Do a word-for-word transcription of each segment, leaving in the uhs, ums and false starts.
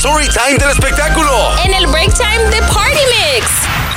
story time del espectáculo. En el break time de Party Mix.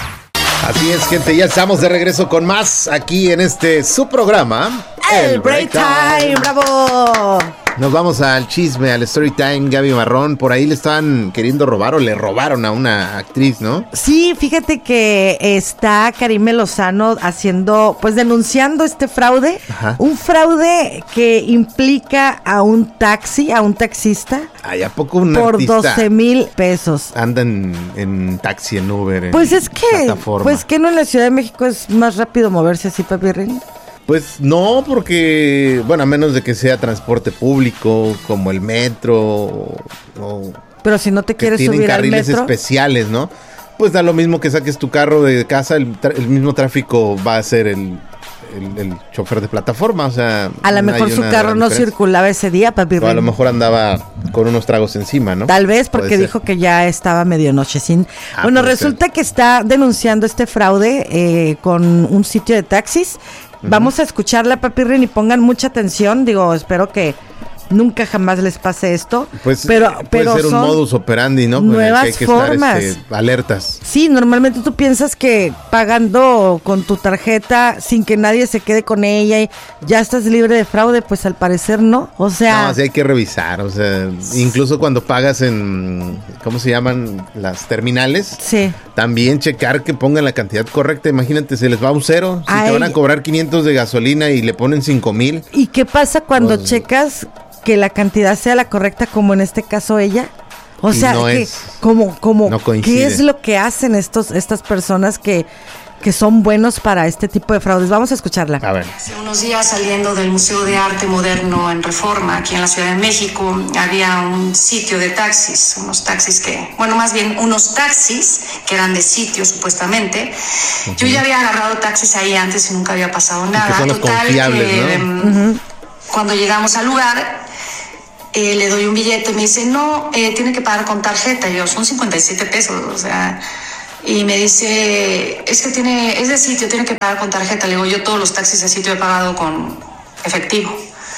Así es, gente, ya estamos de regreso con más aquí en este su programa, El, el Break, break Time. time. ¡Bravo! Nos vamos al chisme, al story time. Gaby Marrón, por ahí le estaban queriendo robar o le robaron a una actriz, ¿no? Sí, fíjate que está Karime Lozano haciendo, pues denunciando este fraude. Ajá. Un fraude que implica a un taxi, a un taxista. Ay, ¿a poco un por artista doce mil pesos. Anda en, en taxi, en Uber, en Pues es que, plataforma. Pues que no en la Ciudad de México es más rápido moverse así, papi Rin. Pues no, porque, bueno, a menos de que sea transporte público, como el metro, o, o pero si no te quieres subir al metro. Tienen carriles especiales, ¿no? Pues da lo mismo que saques tu carro de casa, el, el mismo tráfico va a ser el, el, el chofer de plataforma, o sea. A lo mejor su carro no circulaba ese día, papi. O a lo mejor andaba con unos tragos encima, ¿no? Tal vez porque dijo que ya estaba medio nochecín. Ah, bueno, resulta ser. que está denunciando este fraude eh, con un sitio de taxis. Vamos a escucharla, papi Rin, y pongan mucha atención. Digo, espero que nunca jamás les pase esto. Pues pero, puede pero ser un modus operandi, ¿no? Nuevas que hay que formas. Estar, este, alertas. Sí, normalmente tú piensas que pagando con tu tarjeta sin que nadie se quede con ella y ya estás libre de fraude, pues al parecer no. O sea. No, sí hay que revisar. O sea, incluso cuando pagas en, ¿cómo se llaman? Las terminales. Sí. También checar que pongan la cantidad correcta. Imagínate, se les va un cero. Si Ay. te van a cobrar quinientos de gasolina y le ponen cinco mil. ¿Y qué pasa cuando pues, checas que la cantidad sea la correcta, como en este caso ella? O sea, no que, es, como, como, no ¿qué es lo que hacen estos, estas personas que, que son buenos para este tipo de fraudes? Vamos a escucharla. A ver. Hace unos días, saliendo del Museo de Arte Moderno en Reforma, aquí en la Ciudad de México, había un sitio de taxis, unos taxis que, bueno, más bien unos taxis que eran de sitio, supuestamente. Uh-huh. Yo ya había agarrado taxis ahí antes y nunca había pasado nada. Que son los Total, confiables, que, ¿no? Uh-huh. Cuando llegamos al lugar, Eh, le doy un billete y me dice, no, eh, tiene que pagar con tarjeta. Y yo, son cincuenta y siete pesos, o sea, y me dice, es que tiene, es de sitio, tiene que pagar con tarjeta. Le digo, yo todos los taxis de sitio he pagado con efectivo.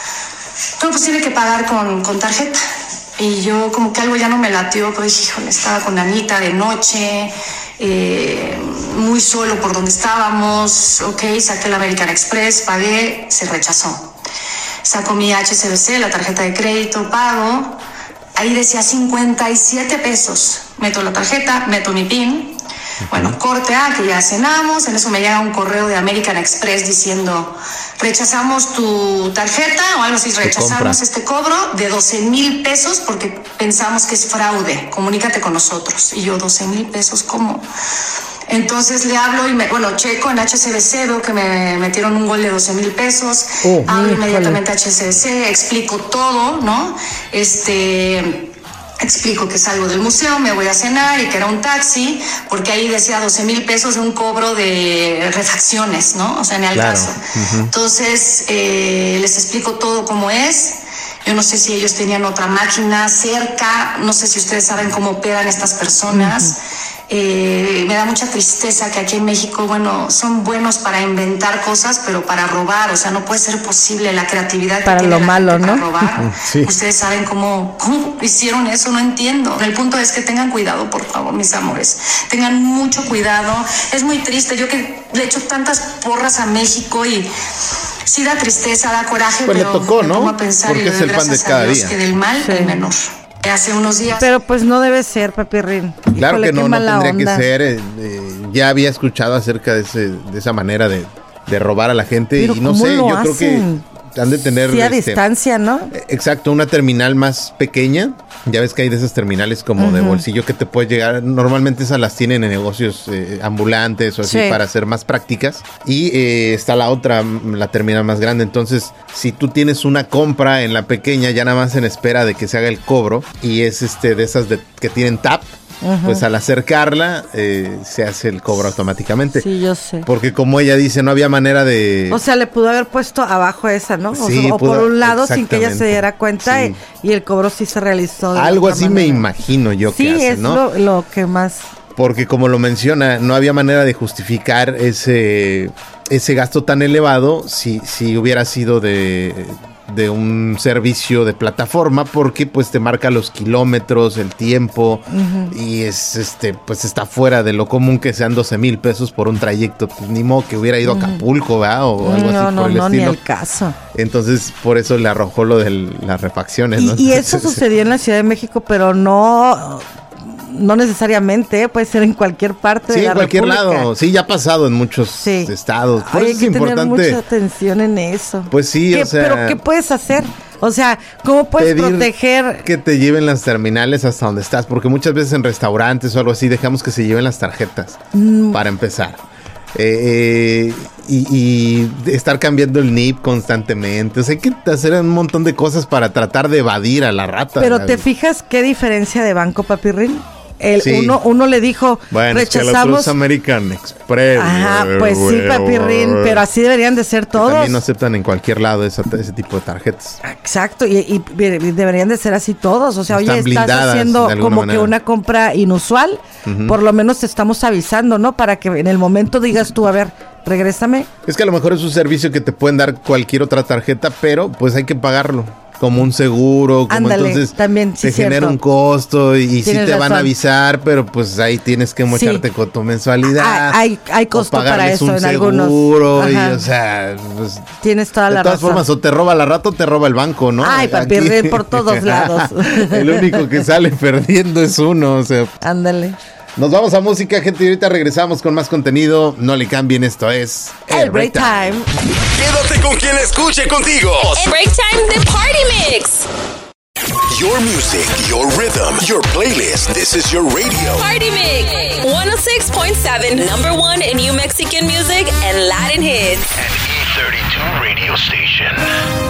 No, pues tiene que pagar con, con tarjeta. Y yo como que algo ya no me latió, pues híjole, estaba con Anita de noche, eh, muy solo por donde estábamos, ok, saqué el American Express, pagué, se rechazó. Saco mi H S B C, la tarjeta de crédito, pago. Ahí decía cincuenta y siete pesos. Meto la tarjeta, meto mi PIN. Bueno, corte A, que ya cenamos. En eso me llega un correo de American Express diciendo, rechazamos tu tarjeta o algo así, rechazamos este cobro de doce mil pesos porque pensamos que es fraude. Comunícate con nosotros. Y yo, doce mil pesos, ¿cómo? Entonces le hablo y me, bueno, checo en H S B C, veo que me metieron un gol de doce mil pesos, oh, hablo inmediatamente a H S B C, explico todo, ¿no? Este, explico que salgo del museo, me voy a cenar y que era un taxi, porque ahí decía doce mil pesos de un cobro de refacciones, ¿no? O sea, en el claro. caso. Uh-huh. Entonces, eh, les explico todo cómo es. Yo no sé si ellos tenían otra máquina cerca, no sé si ustedes saben cómo operan estas personas. Uh-huh. Eh, me da mucha tristeza que aquí en México, bueno, son buenos para inventar cosas, pero para robar, o sea, no puede ser posible la creatividad que para tiene lo la malo, gente ¿no? Para robar. Sí. Ustedes saben cómo, cómo hicieron eso, no entiendo. El punto es que tengan cuidado, por favor, mis amores. Tengan mucho cuidado. Es muy triste. Yo que le echo tantas porras a México y sí da tristeza, da coraje, pues pero le tocó, me ¿no? pongo a pensar porque y es el pan de cada día. Que del mal, sí. El menor. Hace unos días. Pero pues no debe ser, papi Rin. Claro Híjole, que no, no tendría onda. que ser. Eh, eh, ya había escuchado acerca de, ese, de esa manera de, de robar a la gente. Pero y no ¿cómo sé, lo yo hacen? creo que han de tener. Sí, a este, distancia, ¿no? Exacto, una terminal más pequeña. Ya ves que hay de esas terminales como uh-huh. de bolsillo que te puedes llegar. Normalmente esas las tienen en negocios eh, ambulantes o así sí. para hacer más prácticas. Y eh, está la otra, la terminal más grande. Entonces, si tú tienes una compra en la pequeña, ya nada más en espera de que se haga el cobro. Y es este de esas de, que tienen tap. Uh-huh. Pues al acercarla eh, se hace el cobro automáticamente. Sí, yo sé. Porque como ella dice, no había manera de... O sea, le pudo haber puesto abajo esa, ¿no? O, sí, o pudo, por un lado sin que ella se diera cuenta sí. y, y el cobro sí se realizó. Algo así manera. Me imagino yo sí, que hace, es ¿no? lo, lo que más... Porque como lo menciona, no había manera de justificar ese, ese gasto tan elevado si, si hubiera sido de... de un servicio de plataforma porque pues te marca los kilómetros, el tiempo uh-huh. y es este pues está fuera de lo común que sean doce mil pesos por un trayecto. Pues ni modo que hubiera ido uh-huh. a Acapulco, ¿verdad? O algo no, así no, por el no, estilo. Ni el caso. Entonces por eso le arrojó lo de las refacciones, y, ¿no? y eso sucedió en la Ciudad de México, pero no... No necesariamente, puede ser en cualquier parte sí, de la en cualquier República. lado. Sí, ya ha pasado en muchos sí. estados. Por Ay, eso hay es que importante. tener mucha atención en eso. Pues sí, ¿Qué, o sea. Pero ¿qué puedes hacer? O sea, ¿cómo puedes proteger? Que te lleven las terminales hasta donde estás, porque muchas veces en restaurantes o algo así dejamos que se lleven las tarjetas mm. para empezar. Eh, y, y estar cambiando el N I P constantemente. O sea, hay que hacer un montón de cosas para tratar de evadir a la rata. Pero ¿te fijas qué diferencia de banco, Papirrín? El sí. uno, uno le dijo, bueno, rechazamos. Es que el otro es American Express. Ajá, pues sí, Papirrín, pero así deberían de ser todos. También no aceptan en cualquier lado esa, ese tipo de tarjetas. Exacto, y, y, y deberían de ser así todos. O sea, Están oye, estás haciendo como manera. que una compra inusual, uh-huh. por lo menos te estamos avisando, ¿no? Para que en el momento digas tú, a ver, regrésame. Es que a lo mejor es un servicio que te pueden dar cualquier otra tarjeta, pero pues hay que pagarlo. Como un seguro, como Ándale, entonces también, sí, te cierto. genera un costo y, y sí te razón. van a avisar, pero pues ahí tienes que mocharte sí. con tu mensualidad. Hay, hay costo para eso un en seguro algunos. Y, o sea, pues, tienes toda la razón. De todas formas, o te roba la rata o te roba el banco, ¿no? Ay, para perder por todos lados. El único que sale perdiendo es uno, o sea. Ándale. Nos vamos a música, gente, y ahorita regresamos con más contenido. No le cambien, esto es El Break Time. Quédate con quien escuche contigo. El Break Time de Party Mix. Your music, your rhythm, your playlist. This is your radio. Party Mix. one oh six point seven, number one in New Mexican music and Latin hits. An E thirty-two radio station.